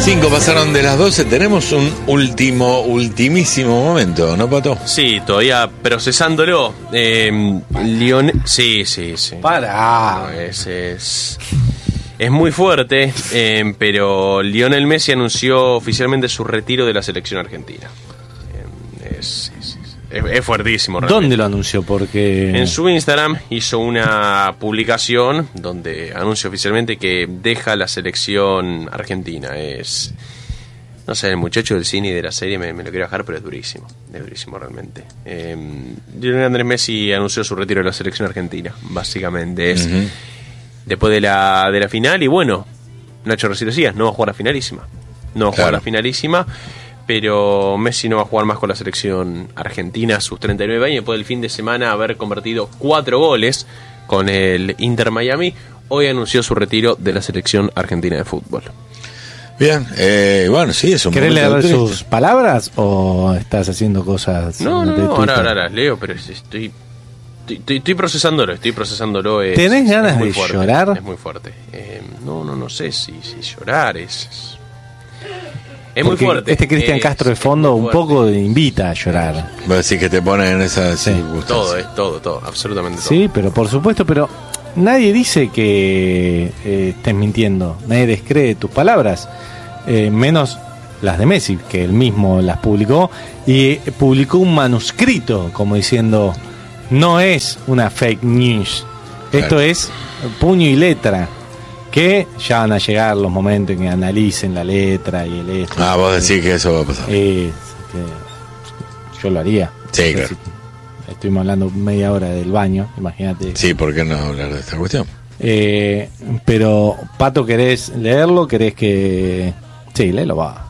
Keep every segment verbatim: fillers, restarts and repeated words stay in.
Cinco pasaron de las doce, tenemos un último, ultimísimo momento, ¿no, Pato? Sí, todavía procesándolo. Eh, Lionel... Sí, sí, sí. Para. No, es, es, es muy fuerte, eh, pero Lionel Messi anunció oficialmente su retiro de la selección argentina. Eh, es, es, es, es fuertísimo, realmente. ¿Dónde lo anunció? Porque... En su Instagram hizo una publicación donde anuncia oficialmente que deja la selección argentina. Es... No sé, el muchacho del cine y de la serie me, me lo quiero bajar, pero es durísimo. Es durísimo realmente. Eh, Lionel Andrés Messi anunció su retiro de la selección argentina, básicamente. Es uh-huh. después de la, de la final. Y bueno, Nacho recién decías, no va a jugar la finalísima. No va a jugar claro. la finalísima. Pero Messi no va a jugar más con la selección argentina a sus treinta y nueve años, después del fin de semana haber convertido cuatro goles con el Inter Miami. Hoy anunció su retiro de la selección argentina de fútbol. Bien, eh, bueno, sí, es un ¿Querés leer sus palabras o estás haciendo cosas? No, no, no ahora, ahora las leo, pero estoy, estoy, estoy procesándolo, estoy procesándolo. Es, ¿Tenés ganas es muy de fuerte, llorar? Es muy fuerte. Eh, no, no, no sé si, si llorar es... Es Porque muy fuerte. Este Cristian es, Castro de fondo un poco invita a llorar. Voy a decir que te ponen en esa sí. circunstancia. Todo, es todo, todo, absolutamente todo. Sí, pero por supuesto, pero nadie dice que eh, estés mintiendo. Nadie descree tus palabras, eh, menos las de Messi, que él mismo las publicó y publicó un manuscrito como diciendo, no es una fake news, esto claro. es puño y letra. Que ya van a llegar los momentos en que analicen la letra y el esto. Ah, vos decís que eso va a pasar. Eh, que yo lo haría. Sí, claro. Si estuvimos hablando media hora del baño, imagínate. Sí, ¿por qué no hablar de esta cuestión? Eh, pero, Pato, ¿querés leerlo? ¿Querés que...? Sí, léelo, va.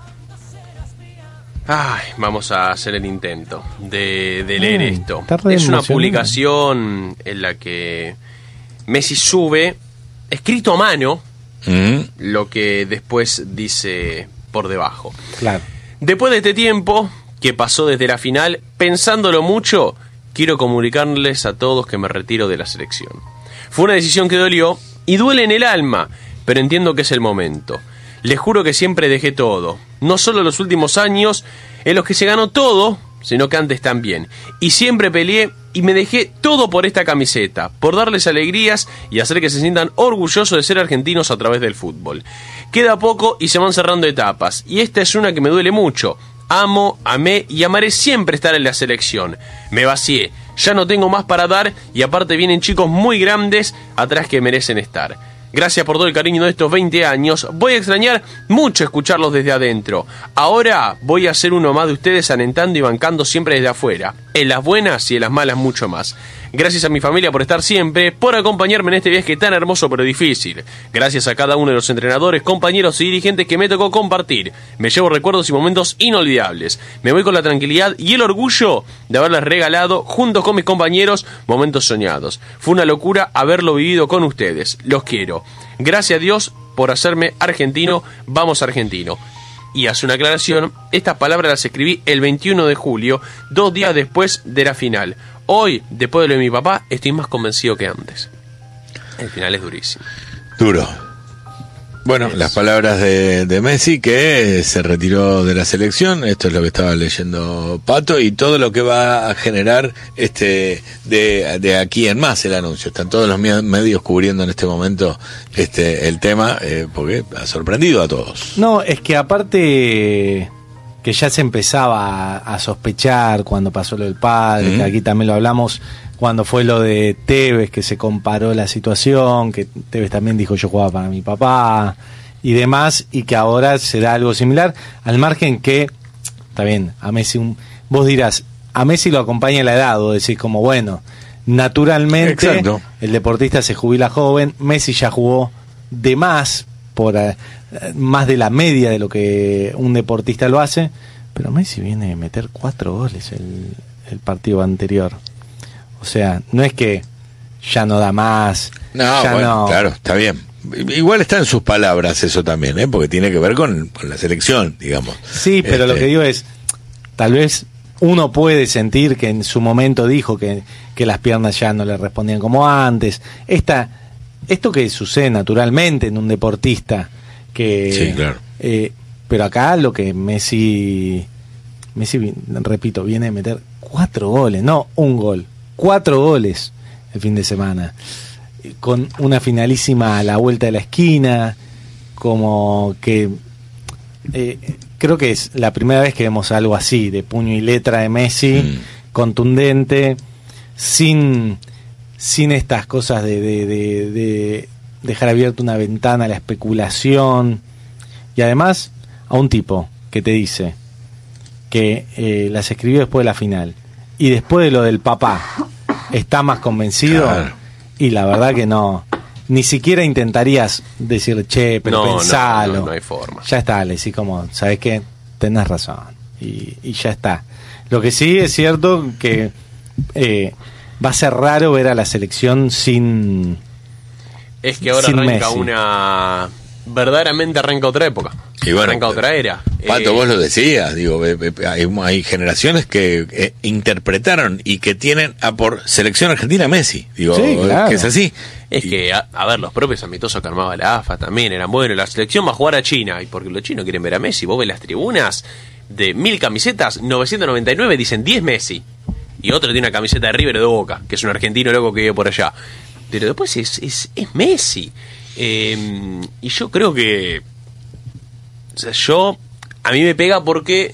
Ay, vamos a hacer el intento de, de leer mm, esto. Es una publicación en la que Messi sube... escrito a mano, mm. lo que después dice por debajo. Claro. Después de este tiempo que pasó desde la final, pensándolo mucho, quiero comunicarles a todos que me retiro de la selección. Fue una decisión que dolió y duele en el alma, pero entiendo que es el momento. Les juro que siempre dejé todo, no solo los últimos años en los que se ganó todo, sino que antes también. Y siempre peleé y me dejé todo por esta camiseta, por darles alegrías y hacer que se sientan orgullosos de ser argentinos a través del fútbol. Queda poco y se van cerrando etapas, y esta es una que me duele mucho. Amo, amé y amaré siempre estar en la selección. Me vacié, ya no tengo más para dar y aparte vienen chicos muy grandes atrás que merecen estar. Gracias por todo el cariño de estos veinte años. Voy a extrañar mucho escucharlos desde adentro. Ahora voy a ser uno más de ustedes alentando y bancando siempre desde afuera. En las buenas y en las malas mucho más. Gracias a mi familia por estar siempre, por acompañarme en este viaje tan hermoso pero difícil. Gracias a cada uno de los entrenadores, compañeros y dirigentes que me tocó compartir. Me llevo recuerdos y momentos inolvidables. Me voy con la tranquilidad y el orgullo de haberles regalado, juntos con mis compañeros, momentos soñados. Fue una locura haberlo vivido con ustedes. Los quiero. Gracias a Dios por hacerme argentino. Vamos argentino. Y hace una aclaración, estas palabras las escribí el veintiuno de julio, dos días después de la final. Hoy, después de lo de mi papá, estoy más convencido que antes. El final es durísimo. Duro. Bueno, es... las palabras de, de Messi, que se retiró de la selección. Esto es lo que estaba leyendo Pato, y todo lo que va a generar este de, de aquí en más el anuncio. Están todos los medios cubriendo en este momento este el tema, eh, porque ha sorprendido a todos. No, es que aparte... que ya se empezaba a, a sospechar cuando pasó lo del padre, mm. que aquí también lo hablamos, cuando fue lo de Tevez, que se comparó la situación, que Tevez también dijo yo jugaba para mi papá y demás, y que ahora se da algo similar, al margen que, está bien, a Messi, un, vos dirás, a Messi lo acompaña la edad, o decís como, bueno, naturalmente Exacto. el deportista se jubila joven, Messi ya jugó de más, por uh, más de la media de lo que un deportista lo hace, pero Messi viene a meter cuatro goles el, el partido anterior. O sea, no es que ya no da más. No, ya bueno, no... claro, está bien. Igual está en sus palabras eso también, ¿eh? Porque tiene que ver con, con la selección, digamos. Sí, pero este... lo que digo es, tal vez uno puede sentir que en su momento dijo que, que las piernas ya no le respondían como antes. Esta... Esto que sucede naturalmente en un deportista que sí, claro. eh, pero acá lo que Messi, Messi, repito, viene a meter cuatro goles, no un gol, cuatro goles el fin de semana, con una finalísima a la vuelta de la esquina, como que eh, creo que es la primera vez que vemos algo así, de puño y letra de Messi, mm. contundente, sin, sin estas cosas de, de, de, de dejar abierta una ventana a la especulación, y además a un tipo que te dice que eh, las escribió después de la final y después de lo del papá está más convencido, claro. Y la verdad que no, ni siquiera intentarías decir, che, pero no, pensalo, no, no, no hay forma. Ya está, le decís como, ¿sabes qué? Tenés razón, y, y ya está. Lo que sí es cierto que eh, va a ser raro ver a la selección sin es que ahora sin arranca Messi. Una verdaderamente arranca otra época. Y bueno, arranca otra era. Pato, eh, vos lo decías, digo, hay, hay generaciones que eh, interpretaron y que tienen a por selección argentina Messi, digo, sí, claro. Que es así. Es y, que, a, a ver, los propios amistosos que armaba la A F A también eran buenos. La selección va a jugar a China, y porque los chinos quieren ver a Messi, vos ves las tribunas de mil camisetas, novecientos noventa y nueve dicen diez Messi, y otro tiene una camiseta de River o de Boca, que es un argentino loco que vive por allá. Pero después es, es, es Messi. Eh, y yo creo que... O sea, yo... A mí me pega porque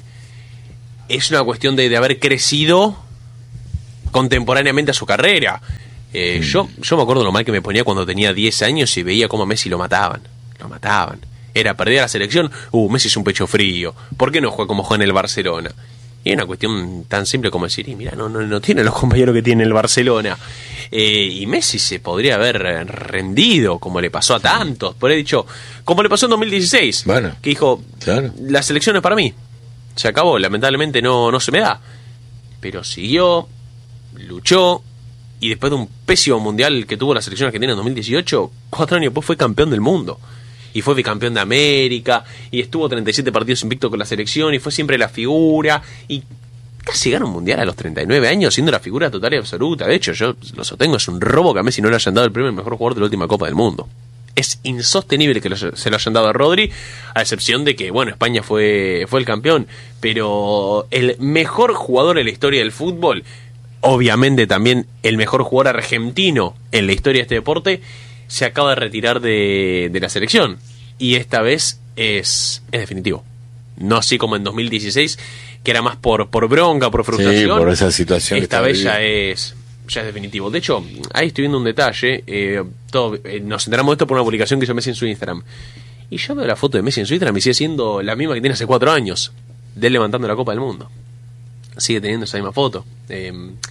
es una cuestión de, de haber crecido contemporáneamente a su carrera. Eh, mm. yo, yo me acuerdo lo mal que me ponía cuando tenía diez años y veía cómo a Messi lo mataban. Lo mataban. Era perder la selección. Uh, Messi es un pecho frío. ¿Por qué no juega como juega en el Barcelona? Y es una cuestión tan simple como decir, y mira, no, no, no tiene los compañeros que tiene el Barcelona. Eh, y Messi se podría haber rendido, como le pasó a tantos. Por he dicho, como le pasó en dos mil dieciséis, bueno, que dijo, claro, la selección es para mí. Se acabó, lamentablemente no, no se me da. Pero siguió, luchó, y después de un pésimo mundial que tuvo la selección argentina en dos mil dieciocho, cuatro años después fue campeón del mundo. Y fue bicampeón de América, y estuvo treinta y siete partidos invicto con la selección, y fue siempre la figura, y casi gana un mundial a los treinta y nueve años, siendo la figura total y absoluta. De hecho, yo lo sostengo, es un robo que a Messi no le hayan dado el premio al mejor jugador de la última Copa del Mundo. Es insostenible que lo, se lo hayan dado a Rodri, a excepción de que, bueno, España fue, fue el campeón, pero el mejor jugador en la historia del fútbol, obviamente también el mejor jugador argentino en la historia de este deporte, se acaba de retirar de, de la selección, y esta vez es, es definitivo. No así como en dos mil dieciséis, que era más por, por bronca, por frustración. Sí, por esa situación. Esta vez ya es, ya es definitivo. De hecho, ahí estoy viendo un detalle. Eh, todo, eh, nos enteramos de esto por una publicación que hizo Messi en su Instagram. Y yo veo la foto de Messi en su Instagram y sigue siendo la misma que tiene hace cuatro años, de él levantando la Copa del Mundo. Sigue teniendo esa misma foto. Eh,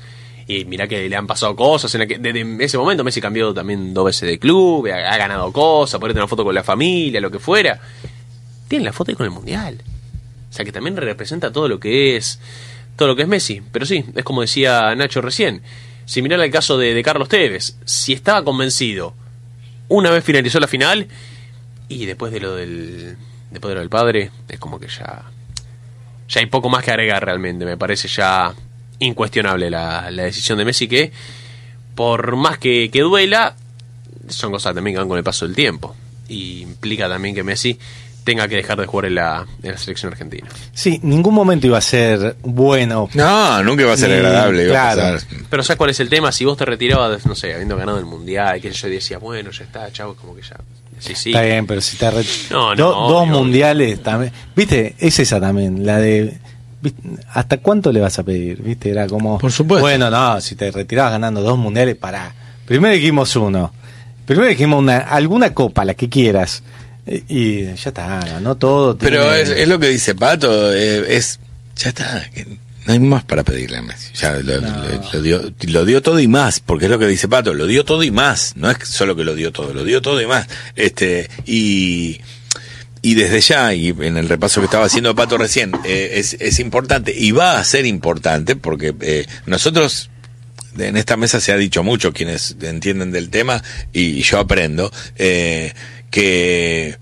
Y mirá que le han pasado cosas. En la que, desde ese momento Messi cambió también dos veces de club, ha, ha ganado cosas, por ahí tener una foto con la familia, lo que fuera. Tiene la foto ahí con el Mundial. O sea que también representa todo lo que es todo lo que es Messi. Pero sí, es como decía Nacho recién. Si mirá el caso de, de Carlos Tevez, si estaba convencido una vez finalizó la final, y después de lo del después de lo del padre, es como que ya ya hay poco más que agregar realmente. Me parece ya incuestionable la, la decisión de Messi, que por más que, que duela, son cosas también que van con el paso del tiempo, y implica también que Messi tenga que dejar de jugar en la, en la selección argentina. Sí, ningún momento iba a ser bueno. No, nunca iba a ser Ni, agradable. Iba claro. a pasar. Pero ¿sabes cuál es el tema? Si vos te retirabas, no sé, habiendo ganado el Mundial, que yo decía, bueno, ya está, chavo, como que ya... Sí, sí. Está bien, pero si te re... no, no, Do, obvio, dos obvio. mundiales también. ¿Viste? Es esa también, la de... ¿viste? ¿Hasta cuánto le vas a pedir? ¿Viste? Era como... Por supuesto. Bueno, no, si te retirabas ganando dos mundiales, pará. Primero dijimos uno. Primero dijimos una, alguna copa, la que quieras. Y ya está, ganó todo. Pero tiene... es, es lo que dice Pato, eh, es... Ya está, que no hay más para pedirle a Messi. Ya lo, No. lo, lo, dio, lo dio todo y más, porque es lo que dice Pato, lo dio todo y más. No es solo que lo dio todo, lo dio todo y más. Este, y... Y desde ya, y en el repaso que estaba haciendo Pato recién, eh, es, es importante, y va a ser importante, porque eh, nosotros, en esta mesa se ha dicho mucho, quienes entienden del tema, y, y yo aprendo, eh, que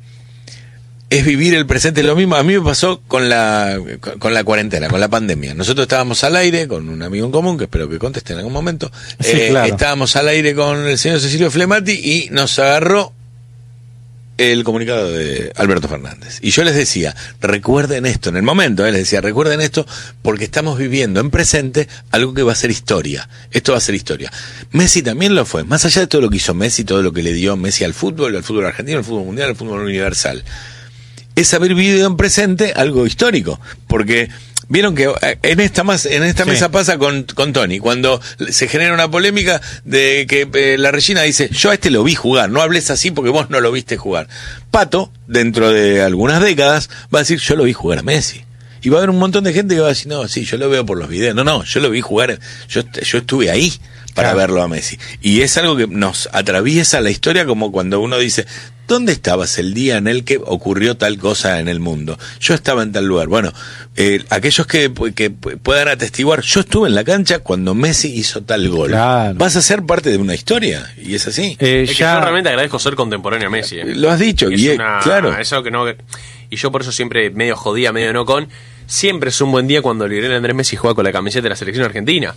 es vivir el presente. Lo mismo a mí me pasó con la, con, con la cuarentena, con la pandemia. Nosotros estábamos al aire con un amigo en común, que espero que conteste en algún momento. Sí, eh, claro. Estábamos al aire con el señor Cecilio Flemati y nos agarró el comunicado de Alberto Fernández. Y yo les decía, recuerden esto, en el momento, eh, les decía, recuerden esto porque estamos viviendo en presente algo que va a ser historia. Esto va a ser historia. Messi también lo fue. Más allá de todo lo que hizo Messi, todo lo que le dio Messi al fútbol, al fútbol argentino, al fútbol mundial, al fútbol universal, es haber vivido en presente algo histórico. Porque vieron que en esta más en esta sí. mesa pasa con, con Tony, cuando se genera una polémica de que eh, la Regina dice, yo a este lo vi jugar, no hables así porque vos no lo viste jugar. Pato, dentro de algunas décadas, va a decir, yo lo vi jugar a Messi. Y va a haber un montón de gente que va a decir, no, sí, yo lo veo por los videos. No, no, yo lo vi jugar, yo, yo estuve ahí para claro. verlo a Messi. Y es algo que nos atraviesa la historia, como cuando uno dice, ¿dónde estabas el día en el que ocurrió tal cosa en el mundo? Yo estaba en tal lugar. Bueno, eh, aquellos que, que puedan atestiguar, yo estuve en la cancha cuando Messi hizo tal gol. Claro. Vas a ser parte de una historia, y es así. Eh, es ya... que yo realmente agradezco ser contemporáneo a Messi. ¿eh? Lo has dicho, es y una... claro. Es algo que no... Y yo por eso siempre medio jodía, medio no con... Siempre es un buen día cuando Lionel Andrés Messi juega con la camiseta de la selección argentina.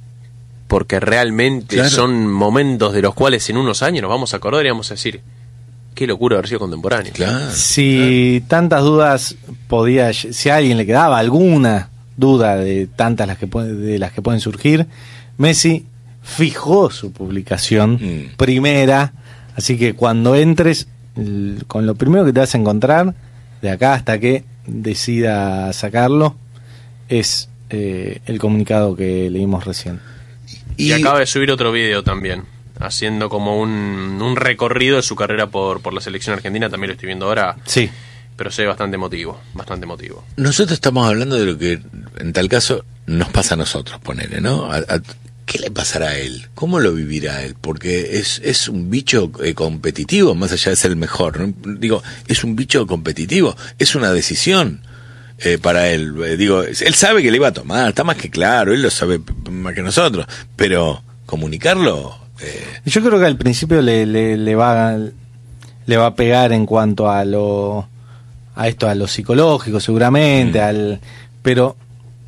Porque realmente claro. son momentos de los cuales en unos años nos vamos a acordar y vamos a decir, qué locura haber sido contemporáneo. Claro, si claro. tantas dudas podía, si a alguien le quedaba alguna duda de tantas las que puede, de las que pueden surgir, Messi fijó su publicación mm. primera, así que cuando entres, con lo primero que te vas a encontrar de acá hasta que decida sacarlo es eh, el comunicado que leímos recién. Y, y acaba de subir otro video también, haciendo como un, un recorrido de su carrera por, por la selección argentina. También lo estoy viendo ahora. Sí. Pero sé bastante emotivo, bastante emotivo. Nosotros estamos hablando de lo que en tal caso nos pasa a nosotros, ponele, ¿no? A, a, ¿Qué le pasará a él? ¿Cómo lo vivirá él? Porque es, es un bicho eh, competitivo, más allá de ser el mejor, ¿no? Digo, es un bicho competitivo, es una decisión. Eh, para él, eh, digo, él sabe que le iba a tomar, está más que claro, él lo sabe más que nosotros, pero comunicarlo. Eh... Yo creo que al principio le, le, le va le va a pegar en cuanto a lo a esto, a lo psicológico, seguramente, mm. al pero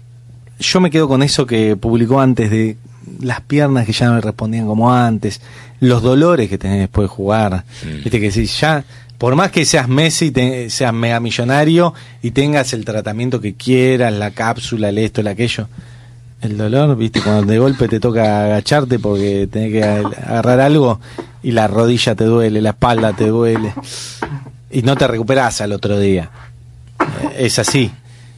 yo me quedo con eso que publicó antes de las piernas que ya no le respondían como antes, los dolores que tenés después de jugar, mm. viste que si ya por más que seas Messi, te, seas mega millonario y tengas el tratamiento que quieras, la cápsula, el esto, el aquello, el dolor, viste, cuando de golpe te toca agacharte porque tenés que agarrar algo y la rodilla te duele, la espalda te duele y no te recuperás al otro día. Es así.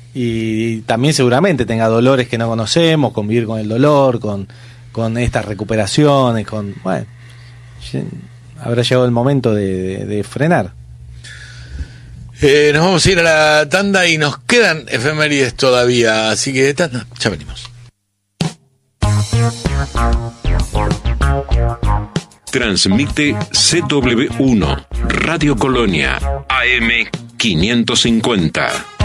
Y también seguramente tenga dolores que no conocemos, convivir con el dolor, con, con estas recuperaciones, con... bueno, habrá llegado el momento de, de, de frenar. Eh, nos vamos a ir a la tanda y nos quedan efemérides todavía, así que tanda, ya venimos. Transmite C W uno, Radio Colonia, A M quinientos cincuenta.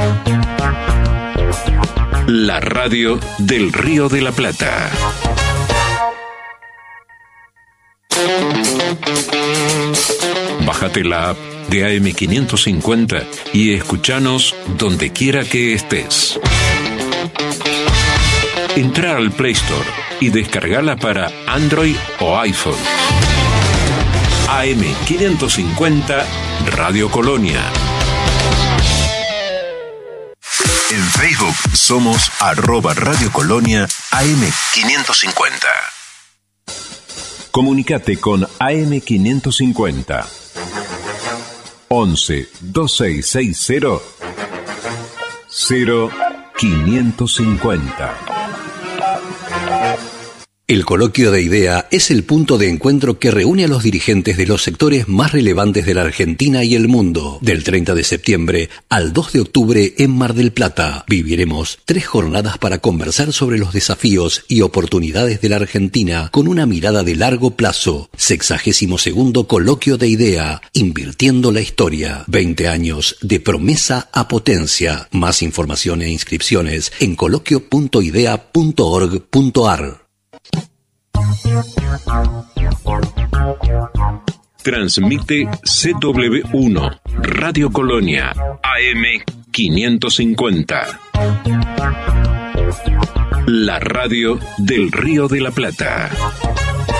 La radio del Río de la Plata. Bájate la app de A M quinientos cincuenta y escuchanos donde quiera que estés. Entra al Play Store y descargala para Android o iPhone. A M quinientos cincuenta Radio Colonia. En Facebook somos arroba Radio Colonia A M quinientos cincuenta. Comunicate con A M quinientos cincuenta. once, veintiséis sesenta, cero quinientos cincuenta. El Coloquio de Idea es el punto de encuentro que reúne a los dirigentes de los sectores más relevantes de la Argentina y el mundo. Del treinta de septiembre al dos de octubre en Mar del Plata, viviremos tres jornadas para conversar sobre los desafíos y oportunidades de la Argentina con una mirada de largo plazo. Sexagésimo segundo Coloquio de Idea, invirtiendo la historia. veinte años de promesa a potencia. Más información e inscripciones en coloquio punto idea punto org punto ar. Transmite C W uno, Radio Colonia, A M quinientos cincuenta. La radio del Río de la Plata.